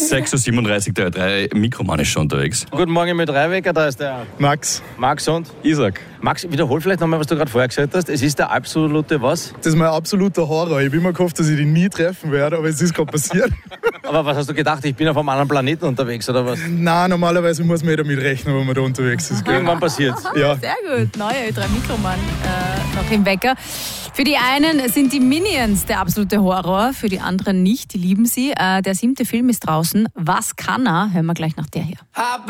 6.37 Uhr, der 3 Mikroman ist schon unterwegs. Guten Morgen mit Rheinwecker, da ist der Max. Max und Isaac. Max, wiederhol vielleicht nochmal, was du gerade vorher gesagt hast. Es ist der absolute was? Das ist mein absoluter Horror. Ich habe immer gehofft, dass ich ihn nie treffen werde, aber es ist gerade passiert. Aber was hast du gedacht? Ich bin auf einem anderen Planeten unterwegs, oder was? Nein, normalerweise muss man damit rechnen, wenn man da unterwegs ist. Gell? Irgendwann passiert. Ja. Sehr gut, neue Ö3 Mikroman noch im Wecker. Für die einen sind die Minions der absolute Horror, für die anderen nicht, die lieben sie. Der 7. Film ist draußen. Was kann er? Hören wir gleich nach der hier.